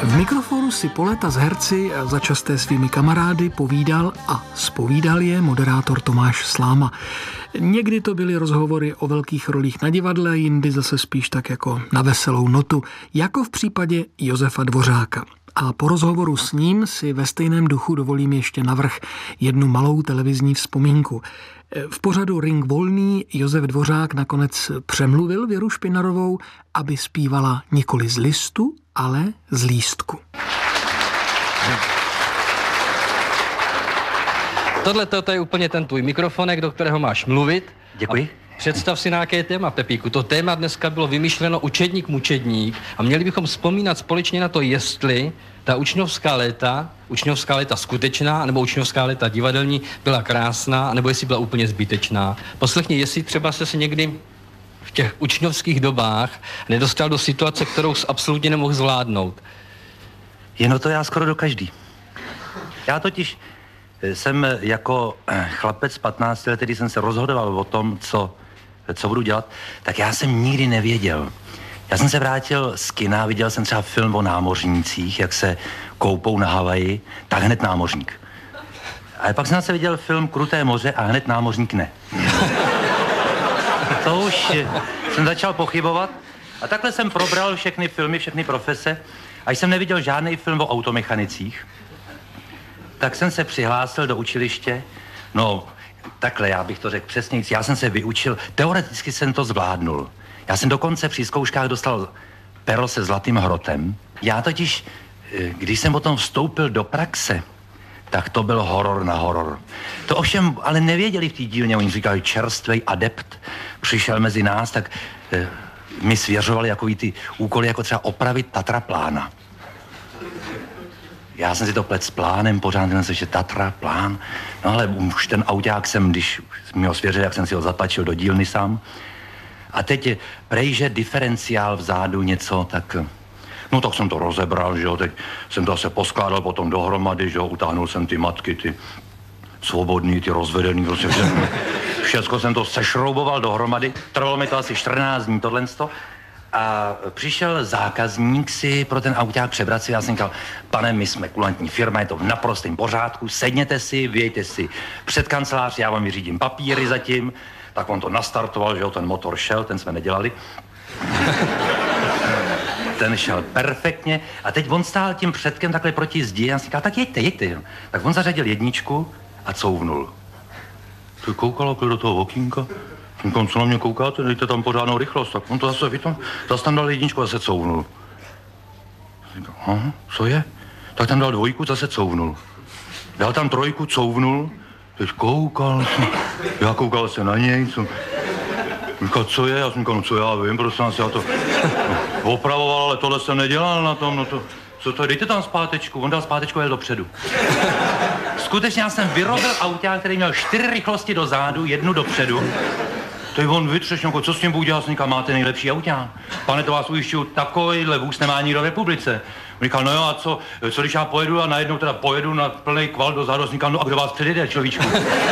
V mikrofonu si po léta s herci a začasté svými kamarády povídal a zpovídal je moderátor Tomáš Sláma. Někdy to byly rozhovory o velkých rolích na divadle, jindy zase spíš tak jako na veselou notu, jako v případě Josefa Dvořáka. A po rozhovoru s ním si ve stejném duchu dovolím ještě navrch jednu malou televizní vzpomínku. V pořadu Ring volný Josef Dvořák nakonec přemluvil Věru Špinarovou, aby zpívala nikoli z listu, ale z lístku. Tohle je úplně ten tvůj mikrofonek, do kterého máš mluvit. Děkuji. Představ si nějaké téma, Pepíku. To téma dneska bylo vymyšleno učedník mučedník a měli bychom vzpomínat společně na to, jestli ta učňovská léta skutečná, nebo učňovská léta divadelní byla krásná, nebo jestli byla úplně zbytečná. Poslechni, jestli třeba se někdy v těch učňovských dobách nedostal do situace, kterou jsi absolutně nemohl zvládnout. Jen to já skoro do každý. Já totiž jsem jako chlapec 15 let, který jsem se rozhodoval o tom, co budu dělat, tak já jsem nikdy nevěděl. Já jsem se vrátil z kina, viděl jsem třeba film o námořnících, jak se koupou na Havaji, tak hned námořník. A pak jsem zase viděl film Kruté moře a hned námořník ne. To už jsem začal pochybovat a takhle jsem probral všechny filmy, všechny profese a jsem neviděl žádný film o automechanicích. Tak jsem se přihlásil do učiliště, no takhle, já bych to řekl přesně, já jsem se vyučil, teoreticky jsem to zvládnul. Já jsem dokonce při zkouškách dostal pero se zlatým hrotem. Já totiž, když jsem potom vstoupil do praxe, tak to byl horor na horor. To ovšem ale nevěděli v té dílně, oni říkali čerstvej adept, přišel mezi nás, tak mi svěřovali jakový ty úkoly, jako třeba opravit Tatraplána. Já jsem si to plet s plánem, pořád jsem se, že Tatra, plán, no ale už ten auták jsem, když mi ho svěřil, jak jsem si ho zatlačil do dílny sám. A teď prejže diferenciál vzadu něco, tak... No tak jsem to rozebral, že jo, teď jsem to zase poskládal potom dohromady, že jo, utáhnul jsem ty matky, ty svobodný, ty rozvedený, prostě všechno jsem to sešrouboval dohromady, trvalo mi to asi 14 dní tohlensto. A přišel zákazník si pro ten auták přebrat si, já jsem říkal, pane, my jsme kulantní firma, je to v naprostém pořádku, sedněte si, vyjďte si před kancelář, já vám vyřídím papíry zatím. Tak on to nastartoval, že jo, ten motor šel, ten jsme nedělali. Ten šel perfektně a teď on stál tím předkem takhle proti zdi a já jsem říkal, tak jeďte. Tak on zařadil jedničku a couvnul. Ty koukal do toho okýnka, říkám, co na mě koukáte, dejte tam pořádnou rychlost, tak on to zase tam dal jedničku a zase couvnul. Říkal, aha, co je? Tak tam dal dvojku, zase couvnul. Dal tam trojku, couvnul. Teď koukal jsem, já koukal se na něj, říkal, co je? Já jsem říkal, no co já vím, prostě já to opravoval, ale tohle jsem nedělal na tom, no to, co to, dejte tam zpátečku, on dal zpátečku a jel dopředu. Skutečně já jsem vyrobil auták, který měl 4 rychlosti do zádu, 1 dopředu. Teď on vytřešňou, co s tím budu dělat, jsem říkal, máte nejlepší auták. Pane, to vás ujišťuju, takovýhle vůz nemá nikdo v republice. On říkal, no jo, a co když já pojedu a najednou teda pojedu na plný kval do zádu, říkal, no a kdo vás předjede, človíčku?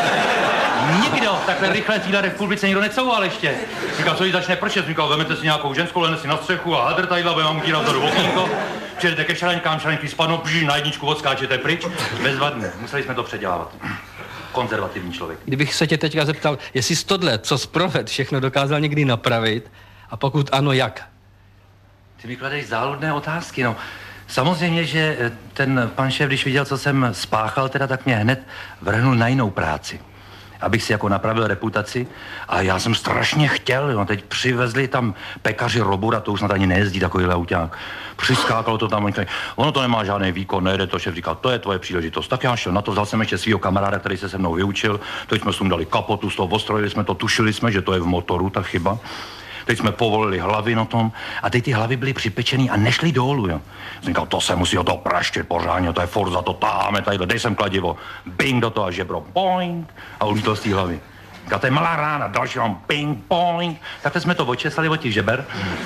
Nikdo, takhle rychle v téhle republice nikdo necouval ještě. Říkal, co když začne pršet, říkal, vemete si nějakou ženskou, lehne si na střechu a hadr tadyhle, vám utírat do okýnko. Přijedete ke šaraňkám, šaraňky spadnou, na jedničku odskáčete pryč, bezvadně, museli jsme to předělávat. Konzervativní člověk. Kdybych se tě teďka zeptal, jestli jsi tohle, co jsi provedl, všechno dokázal někdy napravit, a pokud ano, jak? Ty mi kladeš záludné otázky, no. Samozřejmě, že ten pan šéf, když viděl, co jsem spáchal, teda, tak mě hned vrhnul na jinou práci. Abych si jako napravil reputaci. A já jsem strašně chtěl, no, teď přivezli tam pekaři Robura, to už snad ani nejezdí takovýhle auták. Přiskákalo to tam, ono to nemá žádný výkon, nejde to, šéf říkal, to je tvoje příležitost. Tak já šel na to, vzal jsem ještě svýho kamaráda, který se mnou vyučil, teď jsme sundali kapotu, z toho ostrojili jsme to, tušili jsme, že to je v motoru, ta chyba. Teď jsme povolili hlavy na tom a teď ty hlavy byly připečený a nešly dolů, jo. Jsem říkal, to se musí o to praštit pořádně, to je furt za to táháme tadyhle, dej sem kladivo, bing do toho a žebro, boing, a ulítl z té hlavy. Říkal, to je malá rána, další mám bing, boing, takhle jsme to očesali od těch žeber,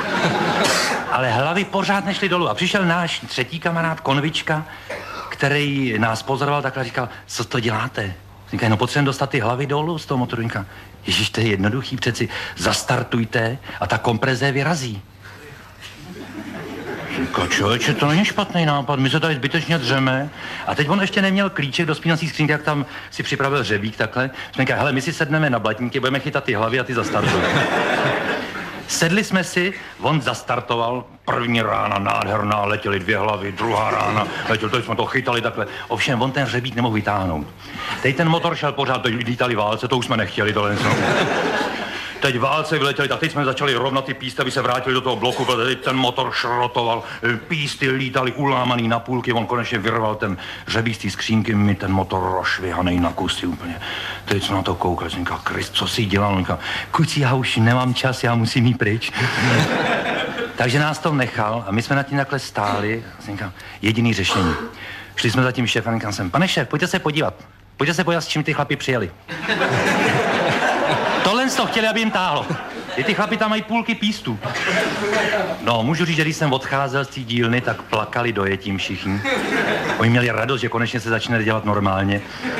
ale hlavy pořád nešly dolů a přišel náš třetí kamarád, Konvička, který nás pozoroval takhle a říkal, co to děláte? Říkal, no potřebujeme dostat ty hlavy dolů z toho motoru. Říkal, ježiš, to je jednoduchý, přeci zastartujte a ta kompreze vyrazí. Říká, člověče, to není špatný nápad, my se tady zbytečně dřeme. A teď on ještě neměl klíček do spínací skřínky, jak tam si připravil řebík takhle. Říká, hele, my si sedneme na blatníky, budeme chytat ty hlavy a ty zastartujeme. Sedli jsme si, on zastartoval, první rána nádherná, letěly 2 hlavy, druhá rána, teď jsme to chytali takhle. Ovšem, on ten řebík nemohl vytáhnout. Teď ten motor šel pořád, teď lítali válce, to už jsme nechtěli, tohle něco. Teď válce vyletěli, tak teď jsme začali rovnat ty písty, aby se vrátili do toho bloku, protože teď ten motor šrotoval, písty lítali ulámaný na půlky, on konečně vyrval ten řebík z té skřínky, mi ten motor rozšvihanej na kusy úplně. Teď jsme na to koukali, jsem říkal, Krist, co jsi dělal? On říkal, kuci, já už nemám čas, já musím jít pryč. Takže nás to nechal a my jsme nad tím takhle stáli, jsem říkal, jediný řešení. Šli jsme za tím šéfem, říkal jsem, pane šéf, pojďte se podívat, s čím ty chlapi přijeli. Tohle to chtěli, aby jim táhlo. I ty chlapi tam mají půlky pístů. No, můžu říct, že když jsem odcházel z té dílny, tak plakali dojetím všichni. Oni měli radost, že konečně se začne dělat normálně.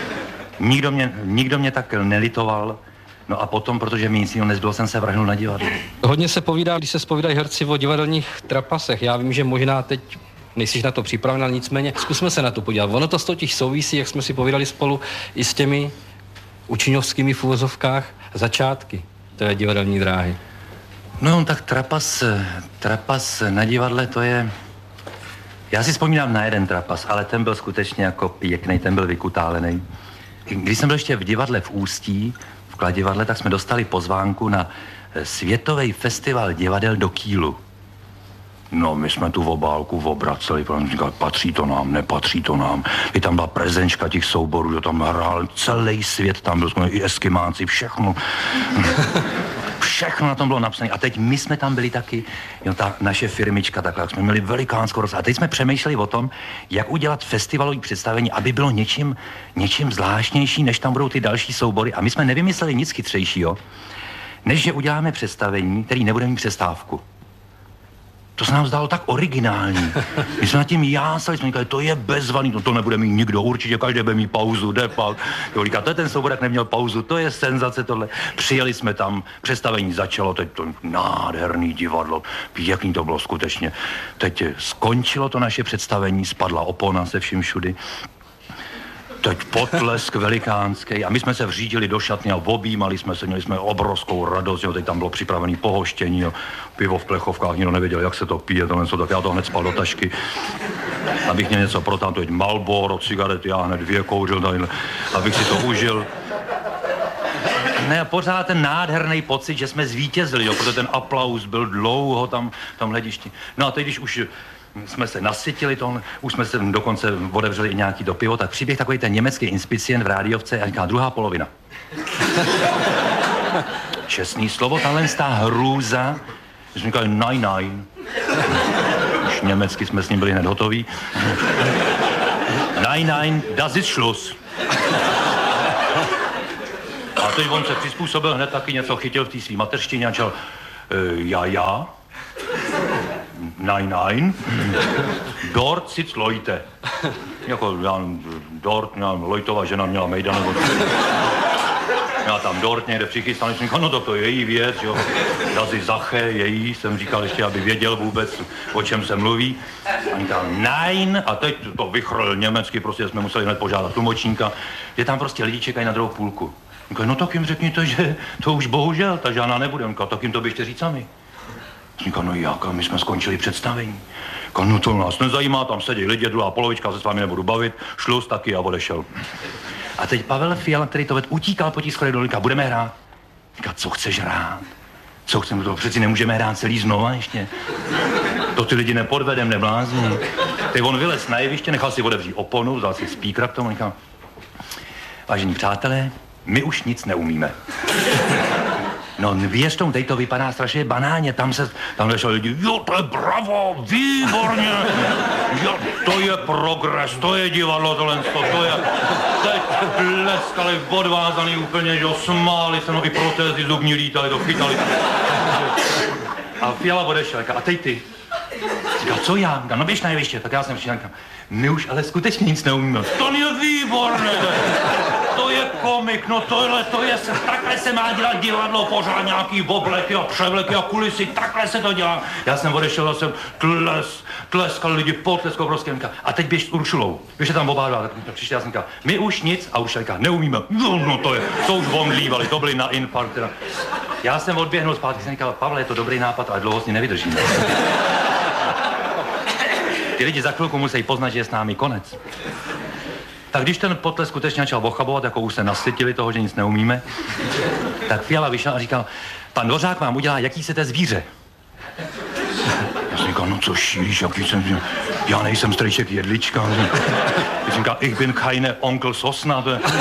Nikdo mě tak nelitoval. No a potom, protože mi nic jiného nezbylo, jsem se vrhnul na divadlo. Hodně se povídá, když se zpovídají herci o divadelních trapasech. Já vím, že možná teď nejsi na to připraven, ale nicméně zkusme se na to podívat. Ono to totiž souvisí, jak jsme si povídali spolu, i s těmi učňovskými v uvozovkách začátky té divadelní dráhy. No tak trapas na divadle, to je... Já si vzpomínám na jeden trapas, ale ten byl skutečně jako pěkný, ten byl vykutálený. Když jsem byl ještě v divadle v Ústí, v Kladivadle, tak jsme dostali pozvánku na Světový festival divadel do Kielu. No, my jsme tu obálku obraceli, protože říkali, patří to nám, nepatří to nám. I tam byla prezenčka těch souborů, že tam hrál celý svět, tam byl i Eskimáci, všechno. Všechno na tom bylo napsané. A teď my jsme tam byli taky, jo, ta naše firmička, takhle, jak jsme měli velikánskou rozsah. A teď jsme přemýšleli o tom, jak udělat festivalový představení, aby bylo něčím zvláštnější, než tam budou ty další soubory. A my jsme nevymysleli nic chytřejšího, než že uděláme představení, který nebude mít přestávku. To se nám zdálo tak originální. My jsme nad tím jásali, jsme říkali, to je bezvaný, to nebude mít nikdo, určitě každý bude mít pauzu, jde pak. Jo, říká, to je ten soubor, jak neměl pauzu, to je senzace tohle. Přijeli jsme tam, představení začalo, teď to nádherný divadlo, jaký to bylo skutečně. Teď skončilo to naše představení, spadla opona se vším všudy. Teď potlesk velikánský a my jsme se vřídili do šatny a objímali jsme se, měli jsme obrovskou radost, jo, teď tam bylo připravené pohoštění, jo, pivo v plechovkách, nikdo nevěděl, jak se to pije, tak já to hned spal do tašky, abych měl něco pro tam, teď Marlboro, cigarety, já hned 2 kouřil, tady, abych si to užil. Ne, pořád ten nádherný pocit, že jsme zvítězili, jo, protože ten aplaus byl dlouho tam v tom hledišti. No a teď, když už jsme se nasytili, už jsme se dokonce otevřeli i nějaký do pivo, tak přiběh takový ten německý inspicient v rádiovce a říká, druhá polovina. Čestný slovo, talentá hrůza, že jsme říkali nein. Už německy jsme s ním byli hned hotoví. Nein, das ist Schluss. A teď on se přizpůsobil, hned taky něco chytil v té svý mateřštině a čel, ja. Nein. Dort sitzt Leute. Jako dort, Lojtová žena měla mejda, nebo já tam dort někde přichystaný, jsem říkal, no to je její věc, jo. Dazy Zache, její, jsem říkal ještě, aby věděl vůbec, o čem se mluví. A říkal, nein, a teď to vychrl německy, prostě jsme museli hned požádat tlumočníka, že tam prostě lidi čekají na druhou půlku. Říkal, no tak jim řekněte, že to už bohužel, ta žádná nebude. Říkal, tak jim to běžte říct sami. Říkal, no jak, my jsme skončili představení. Říkal, no to nás nezajímá, tam sedí lidi, druhá polovička, se s vámi nebudu bavit, šluz taky a odešel. A teď Pavel Fiala, který to utíkal po těch schodech dolů, říká, budeme hrát. Říká, co chceš hrát? Co chceme, to přeci nemůžeme hrát celý znova ještě. To ty lidi nepodvedem, neblázní. Teď on vylez na jeviště, nechal si otevřít oponu, vzal si speakera k tomu, říká, vážení přátelé, my už nic neumíme. No věř tomu, teď to vypadá strašně banálně, tam šel lidi, jo, to je bravo, výborně, jo, to je progres, to je divadlo, to je, teď pleskali odvázaný úplně, že jo, smáli se, no i protézy zubní lítali, to chytali. A Fiala odešel, a teď ty. Říkal, co já? Říkal, no běž na jeviště. Tak já jsem přišel, my už ale skutečně nic neumíme. To je výborné. To je komik, no to je, takhle se má dělat divadlo, pořád nějaký obleky a převleky a kulisy, takhle se to dělá. Já jsem odešel a jsem tleskal lidi, potleskal obrovským. A teď běž s Uršulou, běž tam oba dva, tak přišel, já jsem říkal, my už nic a Uršula říká, neumíme. No to už omdlívali, to byli na infarkt. Já jsem odběhnul zpátky, jsem říkal, Pavle, je to dobrý nápad, ale dlouho s ní nevydržíme. Ty lidi za chvilku musí poznat, že je s námi konec. Tak když ten potlesk skutečně začal ochabovat, jako už se nasytili toho, že nic neumíme, tak Fiala vyšel a říkal, pan Dvořák vám udělá, jaký jste zvíře. Já jsem říkal, no co šíříš, jaký jsem, já nejsem strejček Jedlička. Já jsem říkal, ich bin keine Onkel Sosna.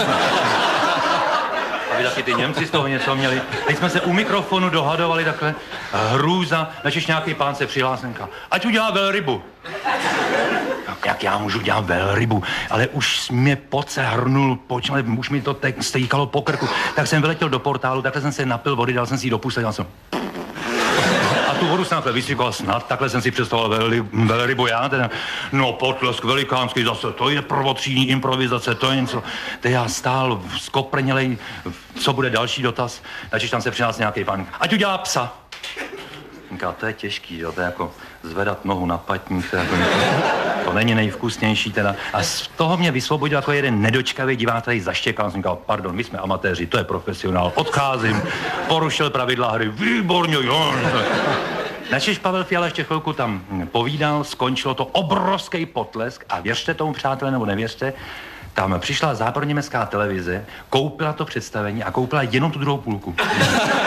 Aby taky ty Němci z toho něco měli. Teď jsme se u mikrofonu dohadovali takhle, hrůza, načež nějaký pán se přihlásil, ať udělá velrybu. Jak já můžu dělat velrybu, ale už mě pot se hrnul, už mi to stejkalo po krku. Tak jsem vyletěl do portálu, takhle jsem se napil vody, dal jsem si ji do pusy, dal jsem... A tu vodu jsem takhle vystříkoval snad, takhle jsem si představoval velrybu já, teda, no potlesk velikánský zase, to je prvotřídní improvizace, to je něco. Teď já stál skoprnělej, co bude další dotaz, načež tam se přihlásil nějaký pán, ať udělá psa. Říká, to je těžký, jo, to je jako zvedat nohu na patník, to není nejvkusnější teda. A z toho mě vysvobodil jako jeden nedočkavý divák, který zaštěkal. Jsem říkal, pardon, my jsme amatéři, to je profesionál, odcházím, porušil pravidla hry, výborně, jo. Načež Pavel Fiala ještě chvilku tam povídal, skončilo to obrovský potlesk a věřte tomu, přátelé, nebo nevěřte, tam přišla západoněmecká televize, koupila to představení a koupila jenom tu druhou půlku.